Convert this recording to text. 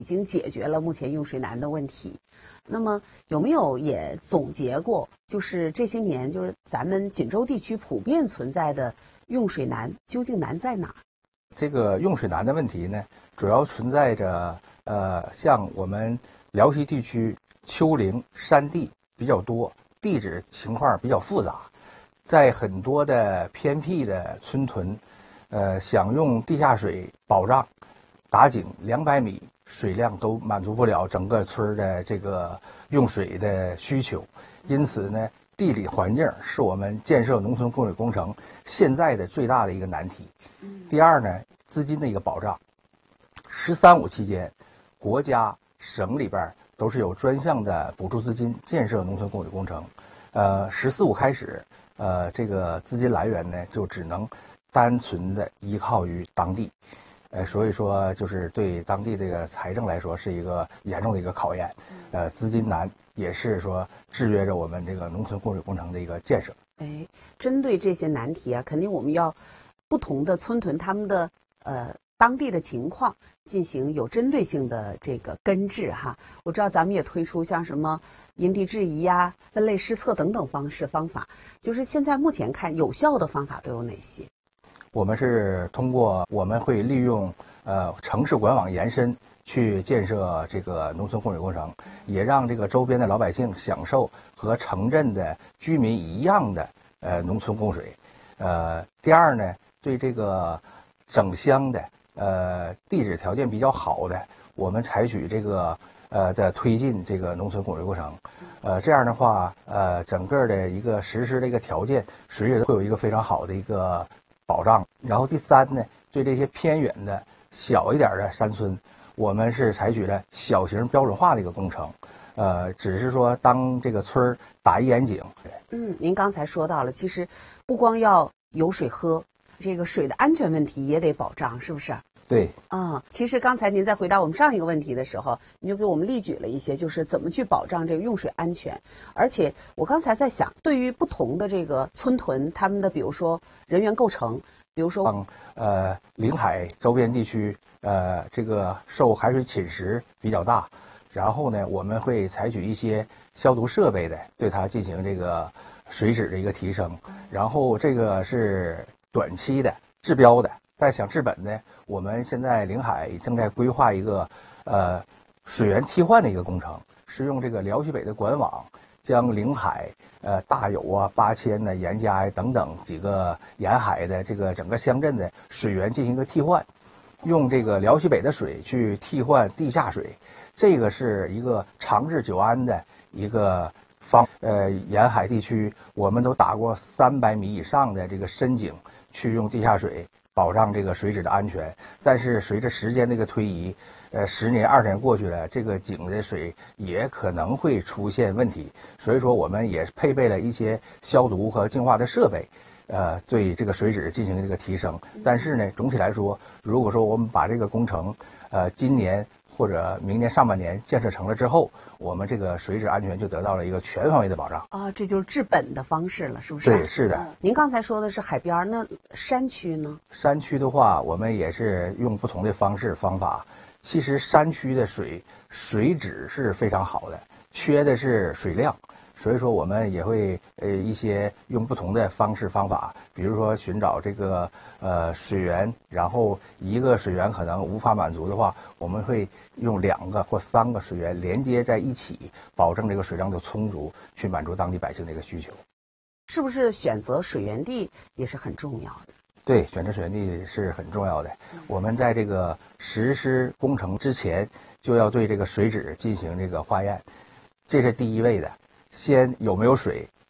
已经解决了目前用水难的问题。那么有没有也总结过，就是这些年就是咱们锦州地区普遍存在的用水难究竟难在哪？ 这个用水难的问题呢，主要存在着像我们辽西地区丘陵山地比较多，地质情况比较复杂，在很多的偏僻的村屯，想用地下水保障打井200米水量都满足不了整个村的这个用水的需求，因此呢，地理环境是我们建设农村供水工程现在的最大的一个难题。第二呢，资金的一个保障。“13·5”期间，国家、省里边都是有专项的补助资金建设农村供水工程。“14·5”开始，这个资金来源呢，就只能单纯的依靠于当地。所以说就是对当地这个财政来说是一个严重的一个考验。资金难也是说制约着我们这个农村供水工程的一个建设。 针对这些难题啊，肯定我们要不同的村屯他们的当地的情况进行有针对性的这个根治哈。我知道咱们也推出像什么因地制宜呀、分类施测等等方法，就是现在目前看有效的方法都有哪些？ 我们是通过我们会利用城市管网延伸去建设这个农村供水工程，也让这个周边的老百姓享受和城镇的居民一样的农村供水。第二呢，对这个整乡的地质条件比较好的，我们采取这个的推进这个农村供水工程。这样的话，整个的一个实施的一个条件，水质会有一个非常好的一个保障。然后第三呢，对这些偏远的小一点的山村，我们是采取了小型标准化的一个工程。只是说当这个村打一眼井。 您刚才说到了，其实不光要有水喝，这个水的安全问题也得保障，是不是？ 对。 其实刚才您在回答我们上一个问题的时候，你就给我们例举了一些，就是怎么去保障这个用水安全。而且我刚才在想，对于不同的这个村屯，他们的比如说人员构成，比如说临海周边地区，这个受海水侵蚀比较大，然后呢，我们会采取一些消毒设备的，对它进行这个水质的一个提升。然后这个是短期的治标的。再想治本呢，我们现在临海正在规划一个水源替换的一个工程，是用这个辽西北的管网将临海大有啊、八千呢、严家呀等等几个沿海的这个整个乡镇的水源进行一个替换，用这个辽西北的水去替换地下水，这个是一个长治久安的一个沿海地区我们都打过300米以上的这个深井，去用地下水保障这个水质的安全。但是随着时间这个推移，10年20年过去了，这个井的水也可能会出现问题，所以说我们也配备了一些消毒和净化的设备，对这个水质进行这个提升。但是呢，总体来说，如果说我们把这个工程今年或者明年上半年建设成了之后，我们这个水质安全就得到了一个全方位的保障。 这就是治本的方式了，是不是？ 对，是的。 您刚才说的是海边，那山区呢？ 山区的话，我们也是用不同的方法。其实山区的水质是非常好的，缺的是水量。所以说我们也会一些用不同的方法，比如说寻找这个水源，然后一个水源可能无法满足的话，我们会用2个或3个水源连接在一起，保证这个水量的充足，去满足当地百姓的一个需求。 是不是选择水源地也是很重要的？ 对，选择水源地是很重要的。我们在这个实施工程之前，就要对这个水质进行这个化验，这是第一位的。先有没有水，